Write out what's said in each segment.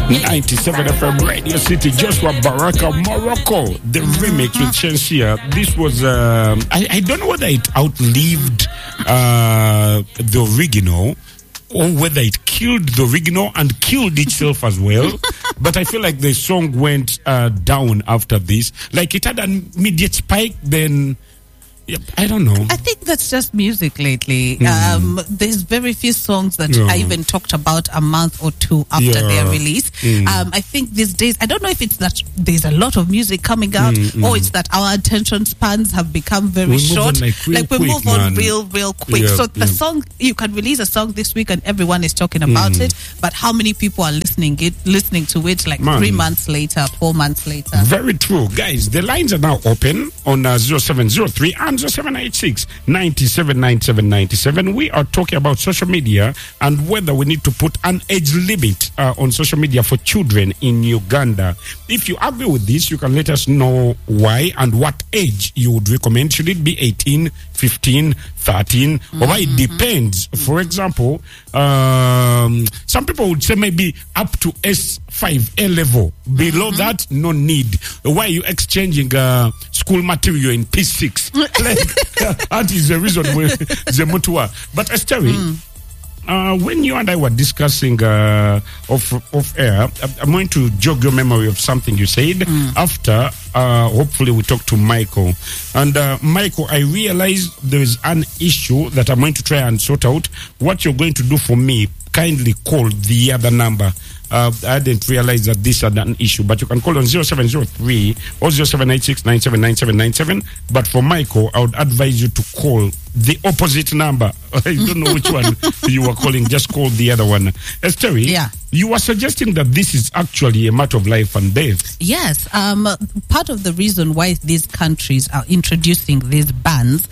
97 FM Radio City, Joshua Baraka, Morocco. The remix with Shensia. This was, I don't know whether it outlived the original or whether it killed the original and killed itself as well. But I feel like the song went down after this. Like it had an immediate spike, then... Yep, I don't know. I think that's just music lately. There's very few songs that I even talked about a month or two after their release. I think these days, I don't know if it's that there's a lot of music coming out or it's that our attention spans have become very short. Like we move on real quick. Yeah, so the song, you can release a song this week and everyone is talking about it, but how many people are listening to it like 3 months later, 4 months later? Very true. Guys, the lines are now open on 0703 and 0786 97 97 97. We are talking about social media and whether we need to put an age limit on social media for children in Uganda. If you agree with this, you can let us know why and what age you would recommend. Should it be 18, 15, 13, or why? It depends. For example, some people would say maybe up to S5 A level. Below that, no need. Why are you exchanging school material in P6? That is the reason we Zemutua. But Esteri, when you and I were discussing off air, I'm going to jog your memory of something you said after. Hopefully, we talk to Michael. And Michael, I realized there is an issue that I'm going to try and sort out. What you're going to do for me, kindly call the other number. I didn't realize that this had an issue, but you can call on 0703 or 0786 979797. But for Michael, I would advise you to call the opposite number. I don't know which one you were calling. Just call the other one. Esteri, you were suggesting that this is actually a matter of life and death. Yes. Part of the reason why these countries are introducing these bans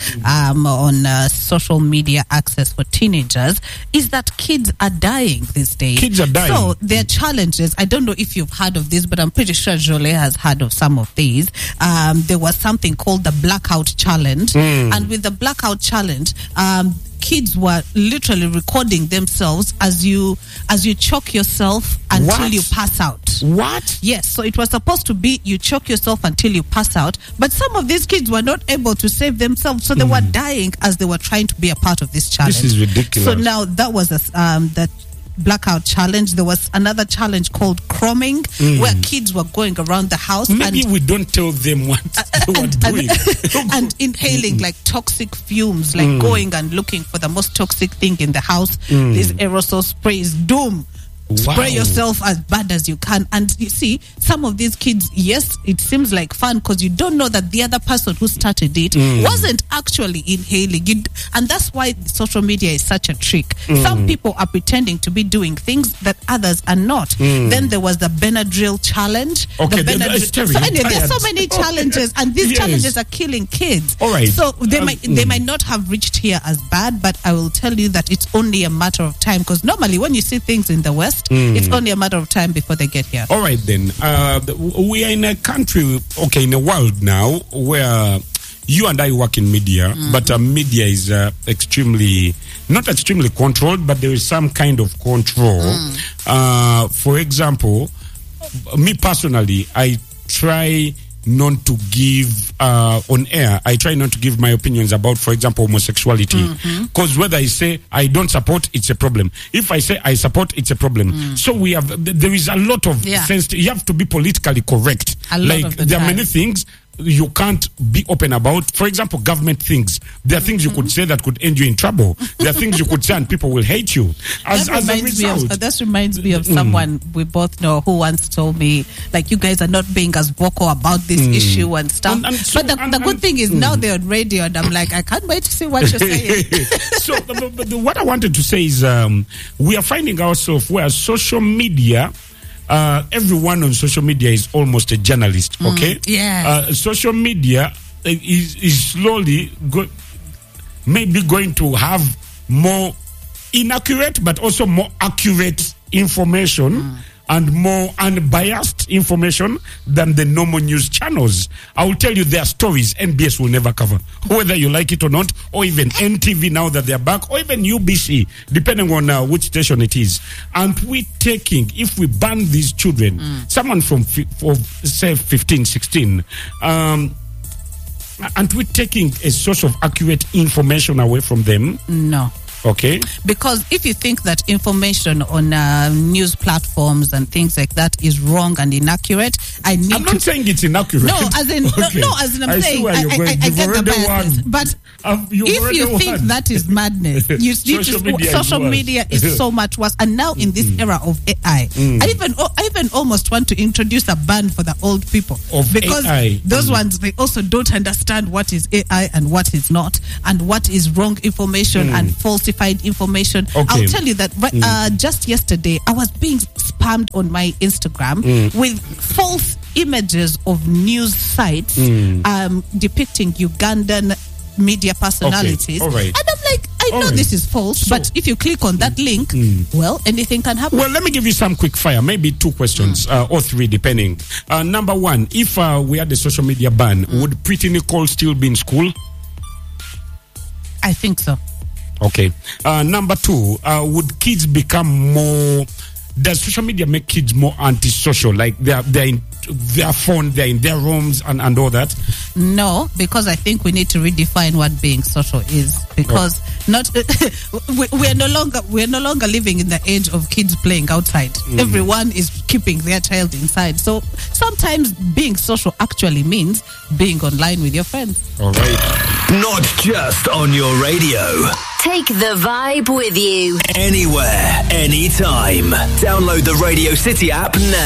on social media access for teenagers is that kids are dying these days. Kids are dying. So there are challenges. I don't know if you've heard of this, but I'm pretty sure Jolie has heard of some of these. There was something called the Blackout Challenge. And with the Blackout Challenge, kids were literally recording themselves as you choke yourself until you pass out. What? Yes, so it was supposed to be you choke yourself until you pass out, but some of these kids were not able to save themselves, so they were dying as they were trying to be a part of this challenge. This is ridiculous. So now that was that Blackout Challenge. There was another challenge called chroming, where kids were going around the house. Maybe we don't tell them what they were doing. And inhaling like toxic fumes, like going and looking for the most toxic thing in the house. These aerosol sprays, doom. Spray yourself as bad as you can. And you see, some of these kids, yes, it seems like fun because you don't know that the other person who started it wasn't actually inhaling. And that's why social media is such a trick. Some people are pretending to be doing things that others are not. Then there was the Benadryl challenge. Okay, there's so many challenges, and these challenges are killing kids. All right. So they might not have reached here as bad, but I will tell you that it's only a matter of time, because normally when you see things in the West, it's only a matter of time before they get here. All right, then. We are in a country, in a world now where you and I work in media, but media is not extremely controlled, but there is some kind of control. For example, me personally, I try not to give on air. I try not to give my opinions about, for example, homosexuality, because whether I say I don't support, it's a problem. If I say I support, it's a problem. So there is a lot of sense. You have to be politically correct. There are many things you can't be open about. For example, government things. There are things you could say that could end you in trouble. There are things you could say and people will hate you. That reminds me of someone we both know who once told me, like, you guys are not being as vocal about this issue and stuff. But the good thing is now they're on radio, and I'm like, I can't wait to see what you're saying. So what I wanted to say is we are finding ourselves where social media, everyone on social media is almost a journalist, okay? Social media is slowly maybe going to have more inaccurate but also more accurate information and more unbiased information than the normal news channels. I will tell you, their stories NBS will never cover, whether you like it or not, or even NTV now that they're back, or even UBC, depending on which station it is. And we taking, if we ban these children, someone from say 15, 16, and we're taking a source of accurate information away from them? No. Okay. Because if you think that information on news platforms and things like that is wrong and inaccurate, I'm not saying it's inaccurate. No, as in, okay. I'm saying, I get the biases. But if you think that is madness, you need social media is so much worse. And now in this era of AI, I even almost want to introduce a ban for the old people. Because AI. Those ones, they also don't understand what is AI and what is not, and what is wrong information and falsified information. Okay. I'll tell you that just yesterday I was being spammed on my Instagram with false images of news sites depicting Ugandan media personalities. Okay. All right. And I'm like, I know this is false, but if you click on that link, well, anything can happen. Well, let me give you some quick fire, maybe 2 questions or 3 depending. Number 1, if we had a social media ban, would Pretty Nicole still be in school? I think so. Okay. Number 2, would kids become more... Does social media make kids more antisocial? Like they're in their phone, they're in their rooms and all that? No, because I think we need to redefine what being social is. Because we're no longer living in the age of kids playing outside. Everyone is keeping their child inside. So sometimes being social actually means being online with your friends. All right. Not just on your radio. Take the vibe with you. Anywhere, anytime. Download the Radio City app now.